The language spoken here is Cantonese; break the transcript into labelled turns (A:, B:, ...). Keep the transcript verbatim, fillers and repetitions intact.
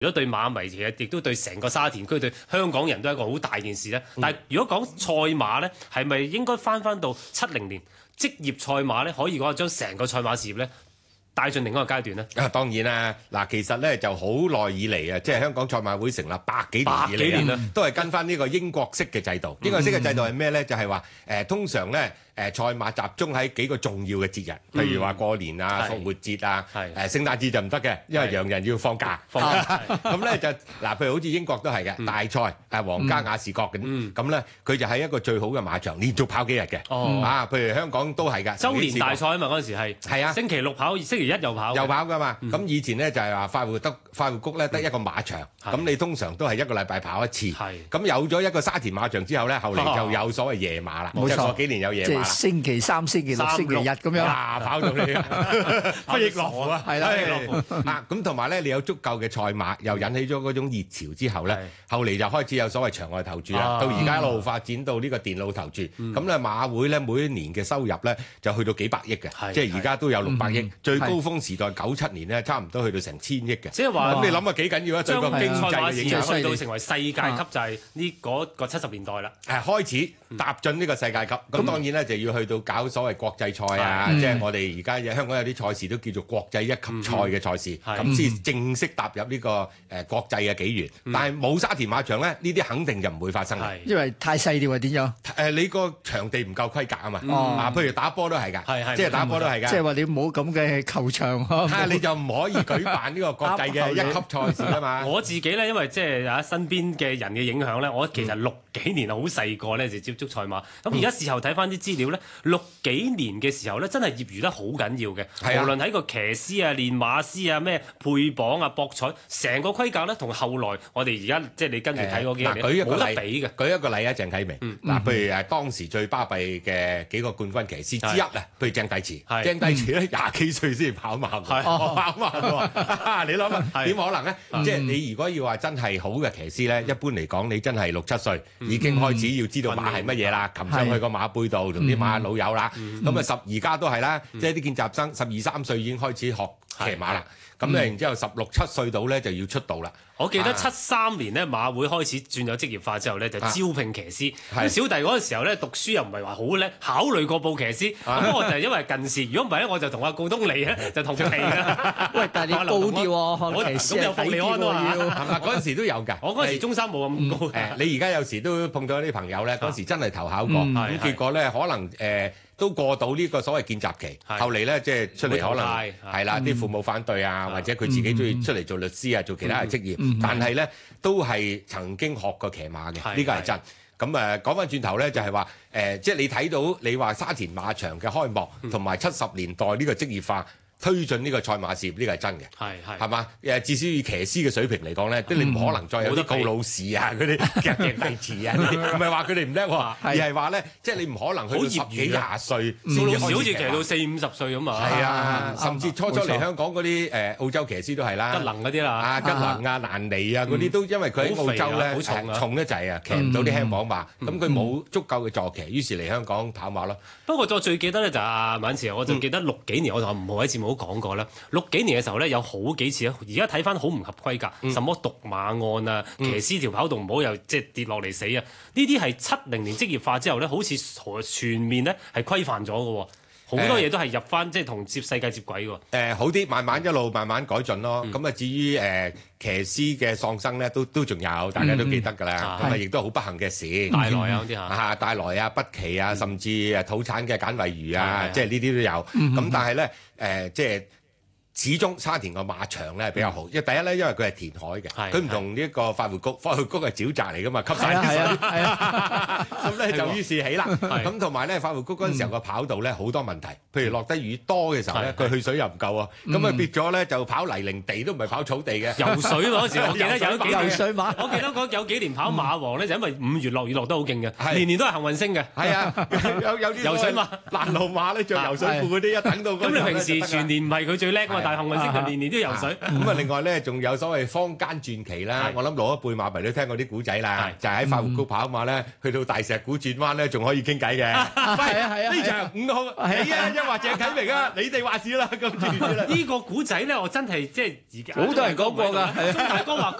A: 如果對馬迷其實亦都對成個沙田區對香港人都係一個好大件事咧。嗯、但係如果講賽馬咧，係咪應該翻翻到七零年職業賽馬咧，可以講係將成個賽馬事業咧帶進另一個階段咧？
B: 啊，當然啦！嗱，其實咧就好耐以嚟啊，即係香港賽馬會成立百幾年以嚟啦，都係跟翻呢個英國式嘅制度。英國式嘅制度係咩咧？就係話誒，通常咧。誒賽馬集中喺幾個重要嘅節日，譬如話過年啊、復活節啊、誒聖誕節就唔得嘅，因為洋人要放假。放假咁咧就嗱，譬如好似英國都係嘅，大賽誒皇家雅士國咁，咁咧佢就喺一個最好嘅馬場連續跑幾日嘅。啊，譬如香港都係㗎，
A: 週年大賽啊嘛，嗰陣時係係啊，星期六跑，星期一又跑，
B: 又跑㗎嘛。咁以前咧就係話快活得快活谷咧得一個馬場，咁你通常都係一個禮拜跑一次。咁有咗一個沙田馬場之後咧，後嚟就有所謂夜馬啦。冇錯，嗰幾年有夜馬。
C: 星期三、星期六、星期日咁樣，
B: 啊跑到你不亦樂乎啊！
C: 係啦，
B: 啊咁同埋咧，你有足夠嘅賽馬，又引起咗嗰種熱潮之後咧，後嚟就開始有所謂場外投注啦。到而家一路發展到呢個電腦投注，咁咧馬會咧每一年嘅收入咧就去到幾百億嘅，即係而家都有六百億。最高峰時代九七年咧，差唔多去到成千億嘅。
A: 即係話
B: 咁你諗下幾緊要啊？對個經濟嘅影響，
A: 去到成為世界級就係呢嗰個七十年代啦。
B: 誒開始踏進呢個世界級，咁當然咧就要去到搞所謂國際賽啊，即係我哋而家香港有啲賽事都叫做國際一級賽嘅賽事，咁先正式踏入呢個誒國際嘅紀元。但係冇沙田馬場咧，呢啲肯定就唔會發生嘅，
C: 因為太細啲喎，點樣？
B: 誒你個場地唔夠規格啊嘛，啊譬如打波都係㗎，即係打波都係㗎，
C: 即係話你冇咁嘅球場，
B: 啊你就唔可以舉辦呢個國際嘅一級賽事啊嘛。
A: 我自己咧，因為即係啊身邊嘅人嘅影響咧，我其實六幾年好細個咧就接觸賽馬，咁而家事後睇翻啲資料咧，六幾年嘅時候咧，真係業餘得好緊要嘅。無論喺個騎師啊、練馬師啊、咩配榜啊、博彩，成個規格咧，同後來我哋而家即係你跟住睇嗰幾年冇得比嘅。
B: 舉一個例啊，鄭啟明。嗱，譬如誒當時最巴閉嘅幾個冠軍騎師之一啊，譬如鄭帝慈。鄭帝慈咧廿幾歲先跑馬，跑馬喎。你諗下點可能咧？即係你如果要話真係好嘅騎師咧，一般嚟講，你真係六七歲已經開始要知道馬係乜嘢啦，擒上去個馬背度同啲馬老友啦。咁啊十而家都係啦，即係啲見習生十二三歲已經開始學騎馬啦。咁咧然之後十六七歲到咧就要出道啦。
A: 我記得七三年咧馬會開始轉咗職業化之後咧，就招聘騎師。咁小弟嗰陣時候咧讀書又唔係話好叻，考慮過報騎師。咁我就係因為近視，如果唔係咧我就同阿告東尼咧就同期啦。
C: 喂，但係你高啲喎，騎師
A: 咁有福利安啊嘛。
B: 係嘛？嗰陣時都有㗎。
A: 我嗰陣時中三冇咁高。
B: 誒，你而家有時都碰到啲朋友咧，嗰陣時真係投考過，咁結果咧可能誒。都過到呢個所謂見習期，後嚟咧即係出嚟可能係啦，啲父母反對啊，或者佢自己中意出嚟做律師啊，做其他嘅職業，但係咧都係曾經學過騎馬嘅，呢個係真。咁誒講翻轉頭咧，就係話誒，即係你睇到你話沙田馬場嘅開幕，同埋七十年代呢個職業化。推進呢個賽馬事業，呢個係真嘅，係係係嘛？誒，至少以騎師嘅水平嚟講咧，即係你唔可能再有啲高老士啊，嗰啲夾夾弟子啊，唔係話佢哋唔叻喎，而係話咧，即係你唔可能去到十幾廿歲，
A: 高老士好似騎到四五十歲咁啊！
B: 係啊，甚至初初嚟香港嗰啲誒澳洲騎師都係啦，
A: 吉能嗰啲啦，
B: 啊吉能啊蘭尼啊嗰啲都因為佢喺澳洲咧重重得滯啊，騎唔到啲輕磅馬，咁佢冇足夠嘅坐騎，於是嚟香港跑馬咯。不過
A: 我最記得咧就係阿敏慈，我就記得六幾年我同阿吳浩喺節目都講過啦。六幾年嘅時候咧，有好幾次咧，而家睇翻好唔合規格，嗯、什麼毒馬案啊，騎師條跑道唔好又即係跌落嚟死啊，呢啲係七零年職業化之後咧，好似全面咧係規範咗嘅喎。好多嘢都係入翻，即係同接世界接軌喎。
B: 誒好啲，慢慢一路慢慢改進咯。咁啊，至於誒騎師嘅喪生咧，都都仲有，大家都記得㗎啦。咁啊，亦都好不幸嘅事。
A: 帶來啊啲嚇，
B: 嚇帶來啊，不期啊，甚至誒土產嘅簡惠魚啊，即係呢啲都有。咁但係咧誒，即係。始終沙田個馬場咧比較好，因為第一咧，因為佢係填海嘅，佢唔同呢個快活谷，快活谷係沼澤嚟噶嘛，吸晒啲水，咁咧就於是起啦。咁同埋咧，快活谷嗰陣時候個跑道咧好多問題，譬如落得雨多嘅時候咧，佢去水又唔夠啊，咁啊變咗咧就跑泥濘地都唔係跑草地嘅，
A: 游水嗰時我記得有幾
C: 游水馬，
A: 我記得嗰有幾年跑馬王咧，就因為五月落雨落得好勁嘅，年年都係幸運星嘅。
B: 係啊，有有啲
A: 游水馬、
B: 攔路馬咧着游水褲嗰啲，一等到
A: 咁你平時全年唔係佢最叻啊嘛。 係幸運星就年年都游水。
B: 咁啊，另外咧仲有所謂坊間傳奇啦，我諗老一輩馬迷都聽過啲古仔啦，就係喺快活谷跑馬咧，去到大石鼓轉彎咧，仲可以傾偈嘅。
C: 係啊係啊，
B: 呢場五號你啊，一或謝啟明啊，你哋話事啦，咁住啦。
A: 呢個古仔咧，我真係即係而家
C: 好多人講過㗎。
A: 鐘大哥話